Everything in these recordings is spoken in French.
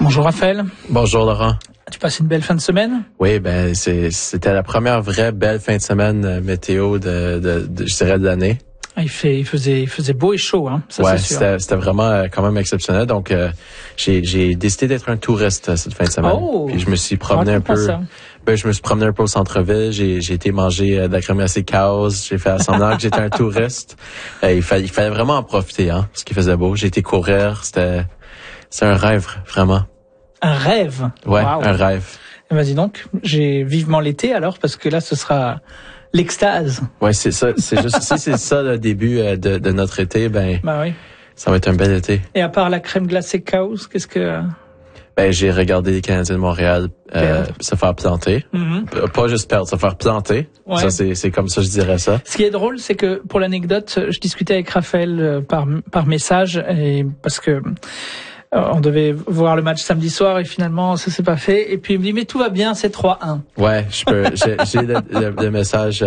Bonjour Raphaël. Bonjour Laurent. As-tu passé une belle fin de semaine? Oui, c'était la première vraie belle fin de semaine météo je dirais de l'année. Il faisait beau et chaud, hein. Ça, ouais, c'est sûr. c'était vraiment quand même exceptionnel. Donc j'ai décidé d'être un touriste cette fin de semaine. Oh, puis je me suis promené un peu. Je me suis promené un peu au centre-ville. J'ai été manger de la crème glacée Chaos. J'ai fait semblant que j'étais un touriste. Il fallait vraiment en profiter, hein, parce qu'il faisait beau. J'ai été courir. C'est un rêve, vraiment. Un rêve? Ouais, wow. Un rêve. Vas-y donc, j'ai vivement l'été alors, parce que là, ce sera l'extase. Ouais, c'est ça. C'est juste, si c'est ça le début de notre été, oui. Ça va être un bel été. Et à part la crème glacée Chaos, qu'est-ce que... J'ai regardé les Canadiens de Montréal se faire planter. Mm-hmm. Pas juste perdre, se faire planter. Ouais. Ça, c'est comme ça, je dirais ça. Ce qui est drôle, c'est que, pour l'anecdote, je discutais avec Raphaël par message, et parce que on devait voir le match samedi soir et finalement ça s'est pas fait. Et puis il me dit mais tout va bien, c'est 3-1. Ouais, j'ai le message.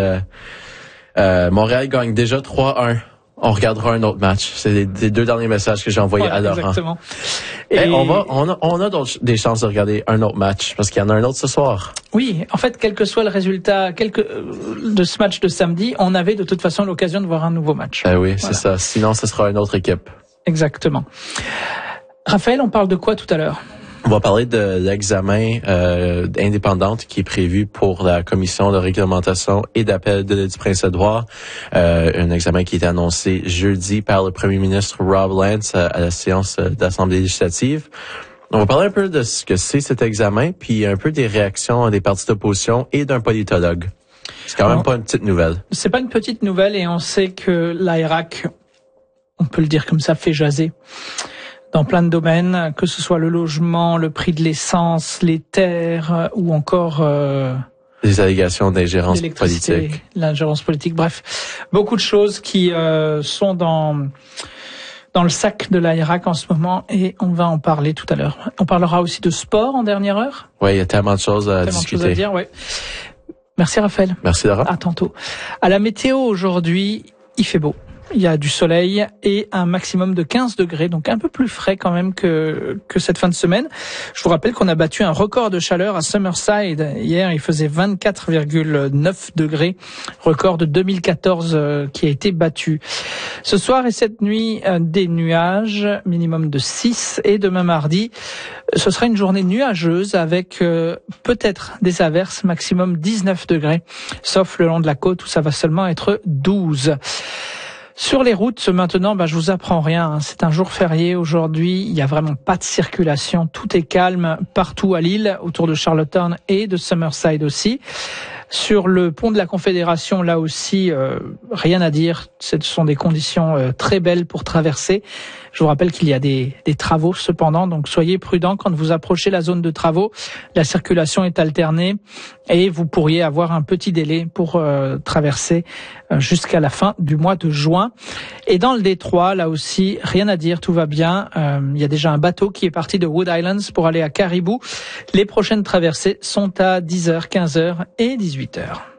Montréal gagne déjà 3-1. On regardera un autre match. C'est les deux derniers messages que j'ai envoyés à Laurent. Exactement. Et on a des chances de regarder un autre match parce qu'il y en a un autre ce soir. Oui, en fait, quel que soit le résultat de ce match de samedi, on avait de toute façon l'occasion de voir un nouveau match. Oui, voilà. C'est ça. Sinon, ce sera une autre équipe. Exactement. Raphaël, on parle de quoi tout à l'heure? On va parler de l'examen indépendante qui est prévu pour la commission de réglementation et d'appel de du Prince-Édouard. Un examen qui est annoncé jeudi par le premier ministre Rob Lance à la séance d'Assemblée législative. On va parler un peu de ce que c'est cet examen, puis un peu des réactions des partis d'opposition et d'un politologue. C'est quand même pas une petite nouvelle. C'est pas une petite nouvelle et on sait que l'AIRAC, on peut le dire comme ça, fait jaser dans plein de domaines, que ce soit le logement, le prix de l'essence, les terres ou encore les allégations d'ingérence politique. L'ingérence politique, bref, beaucoup de choses qui sont dans le sac de l'AIRAC en ce moment et on va en parler tout à l'heure. On parlera aussi de sport en dernière heure. Oui, il y a tellement de choses à discuter. Tellement de choses à dire, ouais. Merci Raphaël. Merci Laurent. À tantôt. À la météo aujourd'hui, il fait beau. Il y a du soleil et un maximum de 15 degrés, donc un peu plus frais quand même que cette fin de semaine. Je vous rappelle qu'on a battu un record de chaleur à Summerside. Hier, il faisait 24,9 degrés, record de 2014 qui a été battu. Ce soir et cette nuit, des nuages, minimum de 6. Et demain mardi, ce sera une journée nuageuse avec peut-être des averses, maximum 19 degrés, sauf le long de la côte où ça va seulement être 12. Sur les routes, maintenant, je vous apprends rien. C'est un jour férié aujourd'hui. Il y a vraiment pas de circulation. Tout est calme partout à Lille, autour de Charlottetown et de Summerside aussi. Sur le pont de la Confédération, là aussi, rien à dire. Ce sont des conditions très belles pour traverser. Je vous rappelle qu'il y a des travaux cependant, donc soyez prudents quand vous approchez la zone de travaux. La circulation est alternée et vous pourriez avoir un petit délai pour traverser jusqu'à la fin du mois de juin. Et dans le détroit, là aussi, rien à dire, tout va bien. Il y a déjà un bateau qui est parti de Wood Islands pour aller à Caribou. Les prochaines traversées sont à 10h, 15h et 18h.